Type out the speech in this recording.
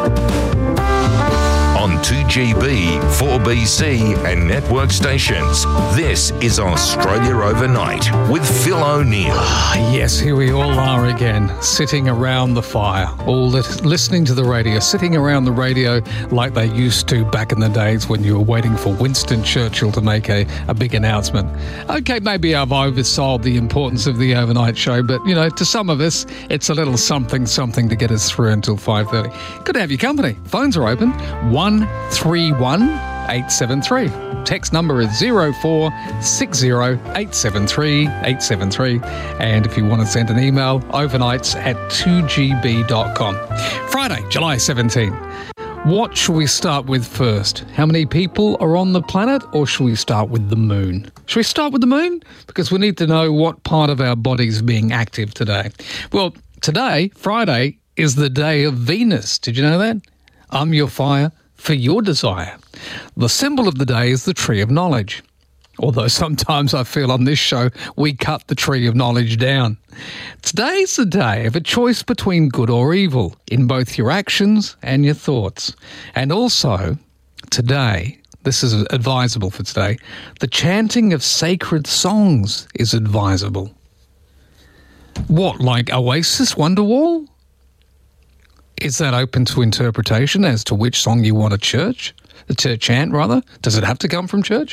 On 2GB, 4BC and network stations, this is Australia Overnight with Phil O'Neill. Yes, here we all are again, sitting around the fire, all listening to the radio, sitting around the radio like they used to back in the days when you were waiting for Winston Churchill to make a big announcement. Okay, maybe I've oversold the importance of the overnight show, but, you know, to some of us, it's a little something to get us through until 5:30. Good to have your company. Phones are open, 131873. Text number is 0460873873. And if you want to send an email, overnights@2gb.com. Friday, July 17. What shall we start with first? How many people are on the planet, or shall we start with the moon? Shall we start with the moon? Because we need to know what part of our body's being active today. Well, today, Friday, is the day of Venus. Did you know that? I'm your fire for your desire. The symbol of the day is the tree of knowledge. Although sometimes I feel on this show we cut the tree of knowledge down. Today's the day of a choice between good or evil in both your actions and your thoughts. And also, today, this is advisable for today, the chanting of sacred songs is advisable. What, like Oasis Wonderwall? Is that open to interpretation as to which song you want to chant, rather? Does it have to come from church?